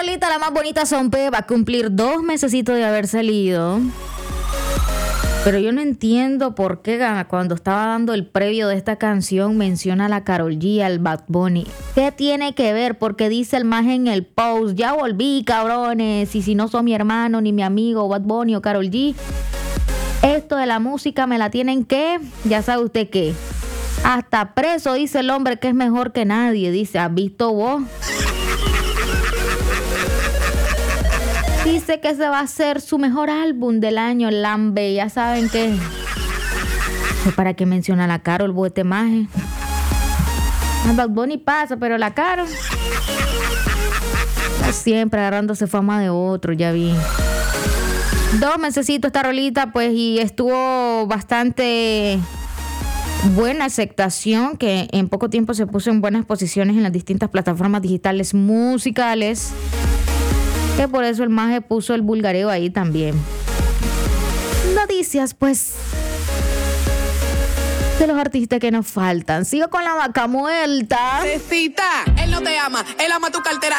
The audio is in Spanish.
rolita, La Más Bonita Son P, va a cumplir 2 mesecitos de haber salido. Pero yo no entiendo por qué cuando estaba dando el previo de esta canción menciona a la Karol G, al Bad Bunny. ¿Qué tiene que ver? Porque dice el más en el post, ya volví, cabrones. Y si no son mi hermano, ni mi amigo Bad Bunny o Karol G, esto de la música me la tienen que, ya sabe usted qué. Hasta preso dice el hombre que es mejor que nadie. Dice, ¿has visto vos? Dice que ese va a ser su mejor álbum del año, Lambe. Ya saben que... ¿Para qué menciona la Karol, boete maje? A Bad Bunny pasa, pero la Karol... Está siempre agarrándose fama de otro, ya vi. 2 mesecitos esta rolita, pues, y estuvo bastante... buena aceptación, que en poco tiempo se puso en buenas posiciones en las distintas plataformas digitales musicales, que por eso el maje puso el vulgareo ahí también. Noticias, pues, de los artistas que nos faltan. Sigo con la vaca muerta. Cecita, él no te ama, él ama tu cartera.